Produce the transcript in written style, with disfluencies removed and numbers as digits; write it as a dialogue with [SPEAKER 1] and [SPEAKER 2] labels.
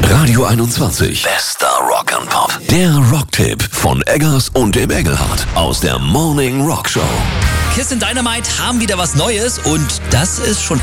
[SPEAKER 1] Radio 21. Bester Rock and Pop. Der Rocktipp von Eggers und dem Engelhardt aus der Morning Rock Show.
[SPEAKER 2] Kiss in Dynamite haben wieder was Neues und das ist schon